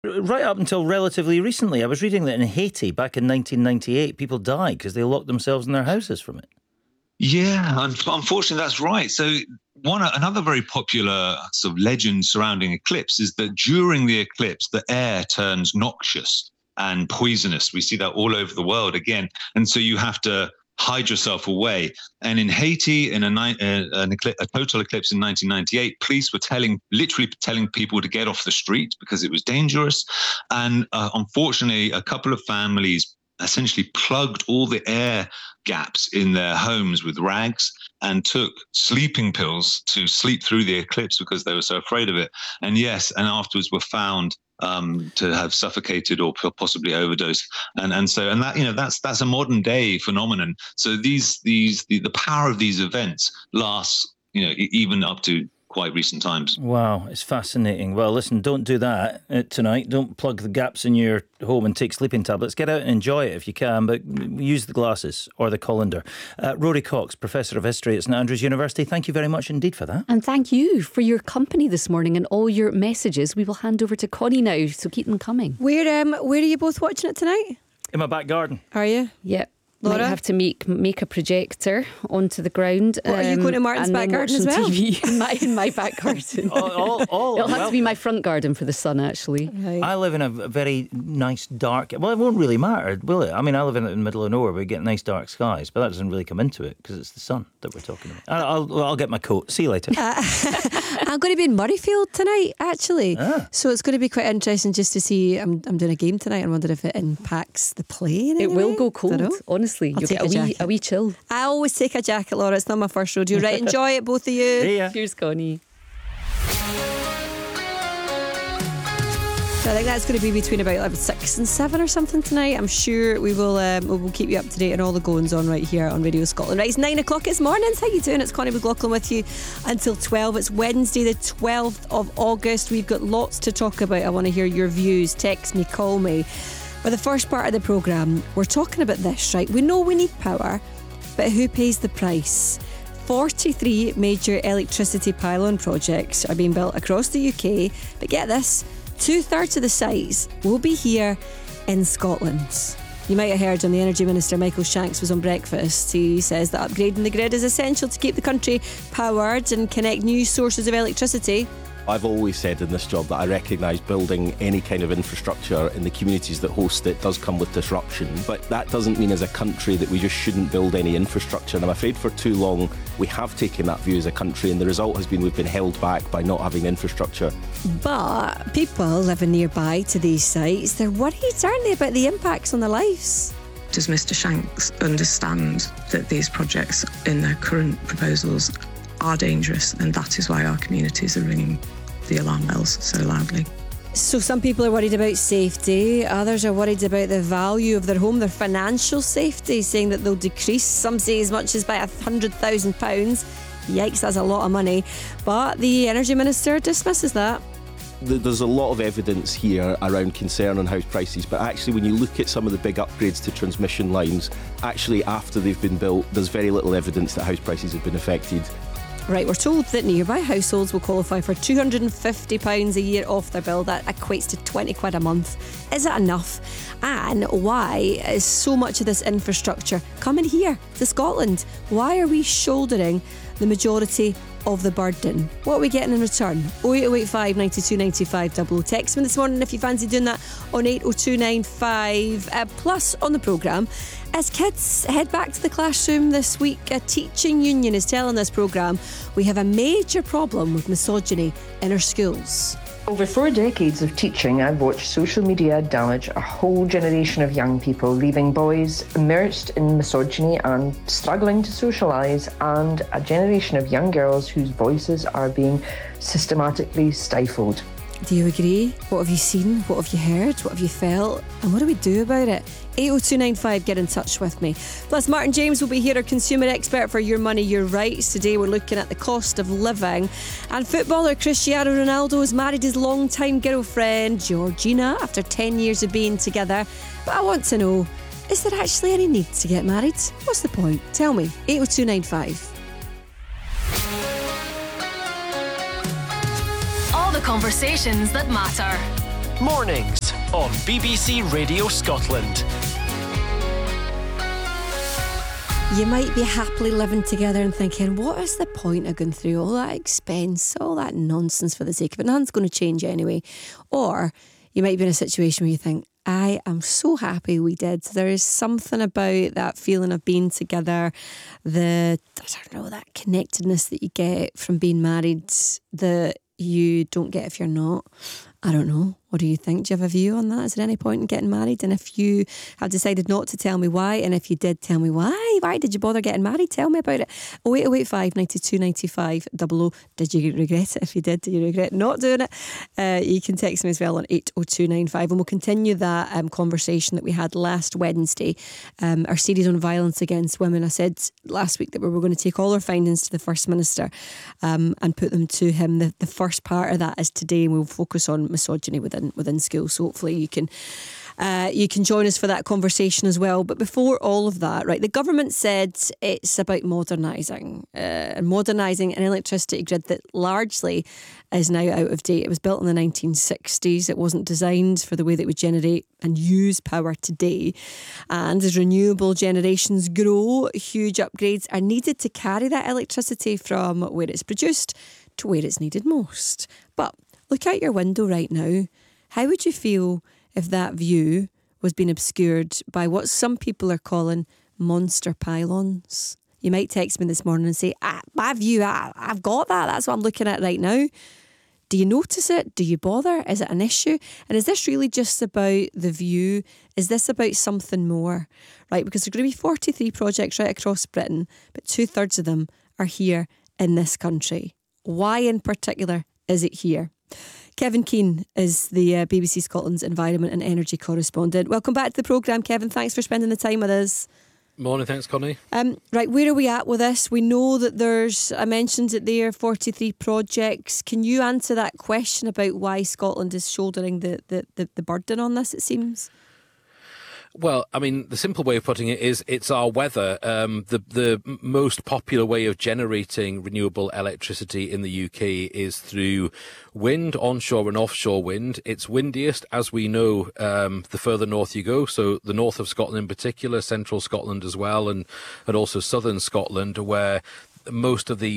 Right up until relatively recently, I was reading that in Haiti, back in 1998, people died because they locked themselves in their houses from it. Yeah, unfortunately, that's right. So another very popular sort of legend surrounding eclipse is that during the eclipse, the air turns noxious and poisonous. We see that all over the world again. And so you have to hide yourself away. And in Haiti, in a total eclipse in 1998, police were literally telling people to get off the street because it was dangerous. And unfortunately, a couple of families essentially plugged all the air gaps in their homes with rags and took sleeping pills to sleep through the eclipse because they were so afraid of it. And afterwards were found to have suffocated or possibly overdosed. And that's a modern day phenomenon. So the power of these events lasts, even up to quite recent times. Wow, it's fascinating. Well, listen, don't do that tonight. Don't plug the gaps in your home and take sleeping tablets. Get out and enjoy it if you can, but use the glasses or the colander. Rory Cox, Professor of History at St Andrews University, thank you very much indeed for that. And thank you for your company this morning and all your messages. We will hand over to Connie now, so keep them coming. Where are you both watching it tonight? In my back garden. Are you? Yep. Laura? Might have to make a projector onto the ground. What, are you going to Martin's back garden as well? TV in my back garden. It'll have to be my front garden for the sun, actually. Right. I live in a very nice dark... Well, it won't really matter, will it? I mean, I live in the middle of nowhere. We get nice dark skies, but that doesn't really come into it because it's the sun that we're talking about. I'll get my coat. See you later. I'm going to be in Murrayfield tonight, actually. So it's going to be quite interesting just to see. I'm doing a game tonight. I wonder if it impacts the play in any It will way. go cold, honestly. You'll get a wee chill. I always take a jacket, Laura. It's not my first rodeo. Right, enjoy it, both of you. Yeah. Cheers, Connie. So I think that's going to be between about 6 and 7 or something tonight. I'm sure we will keep you up to date on all the goings on right here on Radio Scotland. Right, it's 9 o'clock. It's mornings. How you doing? It's Connie McLaughlin with you until 12. It's Wednesday the 12th of August. We've got lots to talk about. I want to hear your views. Text me, call me. For the first part of the programme, we're talking about this, right? We know we need power, but who pays the price? 43 major electricity pylon projects are being built across the UK, but get this, 2/3 of the sites will be here in Scotland. You might have heard the Energy Minister Michael Shanks was on breakfast. He says that upgrading the grid is essential to keep the country powered and connect new sources of electricity. I've always said in this job that I recognise building any kind of infrastructure in the communities that host it does come with disruption, but that doesn't mean as a country that we just shouldn't build any infrastructure. And I'm afraid for too long we have taken that view as a country, and the result has been we've been held back by not having infrastructure. But people living nearby to these sites, they're worried, aren't they, about the impacts on their lives? Does Mr Shanks understand that these projects in their current proposals are dangerous, and that is why our communities are ringing the alarm bells so loudly? So some people are worried about safety, others are worried about the value of their home, their financial safety, saying that they'll decrease, some say as much as by £100,000. Yikes, that's a lot of money. But the Energy Minister dismisses that. There's a lot of evidence here around concern on house prices, but actually when you look at some of the big upgrades to transmission lines, actually after they've been built, there's very little evidence that house prices have been affected. Right, we're told that nearby households will qualify for £250 a year off their bill. That equates to 20 quid a month. Is it enough? And why is so much of this infrastructure coming here to Scotland? Why are we shouldering the majority of the burden? What are we getting in return? 08085 92 95 00. Text me this morning if you fancy doing that on 80295. Plus on the programme, as kids head back to the classroom this week, a teaching union is telling this programme we have a major problem with misogyny in our schools. Over 4 decades of teaching, I've watched social media damage a whole generation of young people, leaving boys immersed in misogyny and struggling to socialise, and a generation of young girls whose voices are being systematically stifled. Do you agree? What have you seen? What have you heard? What have you felt? And what do we do about it? 80295, get in touch with me. Plus, Martin James will be here, our consumer expert for Your Money, Your Rights. Today we're looking at the cost of living. And footballer Cristiano Ronaldo has married his long-time girlfriend, Georgina, after 10 years of being together. But I want to know, is there actually any need to get married? What's the point? Tell me. 80295. All the conversations that matter. Mornings on BBC Radio Scotland. You might be happily living together and thinking, what is the point of going through all that expense, all that nonsense for the sake of it? Nothing's going to change anyway. Or you might be in a situation where you think, I am so happy we did. There is something about that feeling of being together, that connectedness that you get from being married that you don't get if you're not. I don't know. What do you think? Do you have a view on that? Is there any point in getting married? And if you have decided not to, tell me why. And if you did, tell me why. Why did you bother getting married? Tell me about it. 08085 92 95 00. Did you regret it? If you did, do you regret not doing it? You can text me as well on 80295. And we'll continue that conversation that we had last Wednesday, our series on violence against women. I said last week that we were going to take all our findings to the First Minister and put them to him. The first part of that is today, and we'll focus on misogyny within schools. So hopefully you can join us for that conversation as well. But before all of that, right, the government said it's about modernising an electricity grid that largely is now out of date. It was built in the 1960s. It wasn't designed for the way that we generate and use power today. And as renewable generations grow, huge upgrades are needed to carry that electricity from where it's produced to where it's needed most. But look out your window right now. How would you feel if that view was being obscured by what some people are calling monster pylons? You might text me this morning and say, my view, I've got that. That's what I'm looking at right now. Do you notice it? Do you bother? Is it an issue? And is this really just about the view? Is this about something more? Right, because there's going to be 43 projects right across Britain, but 2/3 of them are here in this country. Why in particular is it here? Kevin Keane is the BBC Scotland's Environment and Energy correspondent. Welcome back to the programme, Kevin. Thanks for spending the time with us. Morning, thanks, Connie. Right, where are we at with this? We know that I mentioned it there, 43 projects. Can you answer that question about why Scotland is shouldering the burden on this, it seems? Well, I mean, the simple way of putting it is it's our weather. The most popular way of generating renewable electricity in the UK is through wind, onshore and offshore wind. It's windiest, as we know, the further north you go. So the north of Scotland in particular, central Scotland as well, and also southern Scotland, where most of the